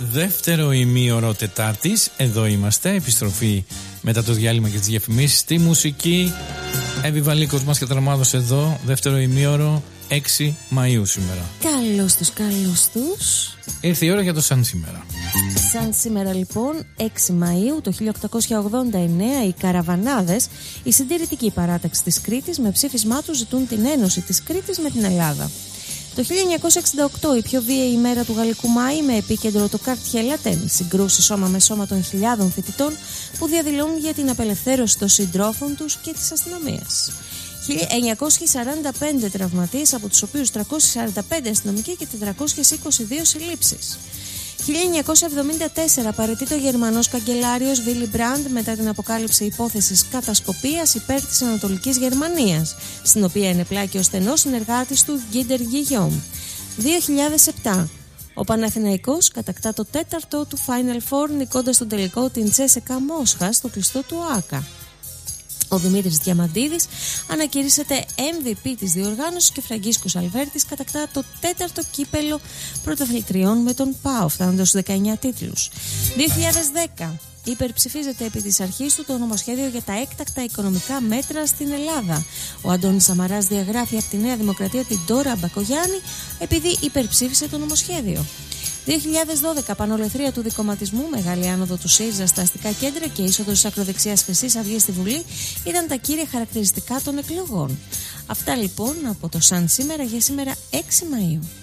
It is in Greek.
δεύτερο ημίωρο Τετάρτης. Εδώ είμαστε, επιστροφή μετά το διάλειμμα και τις διαφημίσεις στη μουσική. Εύη Βαλίκος μας κατραμάδωσε εδώ, δεύτερο ημίωρο, 6 Μαΐου σήμερα. Καλώς τους. Ήρθε η ώρα για το σαν σήμερα. Σαν σήμερα λοιπόν, 6 Μαΐου το 1889, οι Καραβανάδες, η συντηρητική παράταξη της Κρήτης, με ψήφισμά τους ζητούν την ένωση της Κρήτης με την Ελλάδα. Το 1968, η πιο βίαιη ημέρα του Γαλλικού Μάη, με επίκεντρο το Quartier Latin, συγκρούσεις σώμα με σώμα των χιλιάδων φοιτητών που διαδηλώνουν για την απελευθέρωση των συντρόφων τους και της αστυνομίας. 1945 τραυματίες, από τους οποίους 345 αστυνομικοί και 422 συλλήψεις. 1974 παραιτείται ο Γερμανός καγκελάριος Βίλι Μπραντ μετά την αποκάλυψη υπόθεσης κατασκοπίας υπέρ της Ανατολικής Γερμανίας, στην οποία ενεπλάκη ο στενός συνεργάτης του Γκίντερ Γκιγιόμ. 2007 ο Παναθηναϊκός κατακτά το τέταρτο του Final Four, νικώντας τον τελικό την Τσέσεκα Μόσχα στο κλειστό του ΟΑΚΑ. Ο Δημήτρης Διαμαντίδης ανακηρύσσεται MVP της διοργάνωσης και Φραγκίσκος Αλβέρτης κατακτά το τέταρτο κύπελο πρωταθλητριών με τον ΠΑΟ, φτάνοντας στους 19 τίτλους. 2010 υπερψηφίζεται επί της αρχής του το νομοσχέδιο για τα έκτακτα οικονομικά μέτρα στην Ελλάδα. Ο Αντώνης Σαμαράς διαγράφει από τη Νέα Δημοκρατία την Ντόρα Μπακογιάννη επειδή υπερψήφισε το νομοσχέδιο. 2012 πανολεθρία του δικομματισμού, μεγάλη άνοδο του ΣΥΡΙΖΑ στα αστικά κέντρα και είσοδος της ακροδεξιάς Χρυσής Αυγής στη Βουλή ήταν τα κύρια χαρακτηριστικά των εκλογών. Αυτά λοιπόν από το σαν σήμερα για σήμερα 6 Μαΐου.